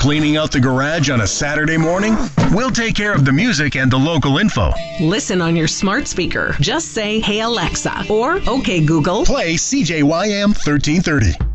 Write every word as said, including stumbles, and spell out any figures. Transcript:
Cleaning out the garage on a Saturday morning? We'll take care of the music and the local info. Listen on your smart speaker. Just say, "Hey Alexa," or "Okay Google." Play C J Y M thirteen thirty.